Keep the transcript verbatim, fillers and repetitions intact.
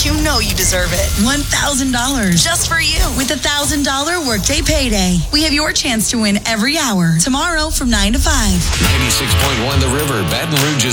You know you deserve it. one thousand dollars. Just for you. With a one thousand dollars Workday Payday. We have your chance to win every hour. Tomorrow from nine to five. ninety-six point one The River, Baton Rouge's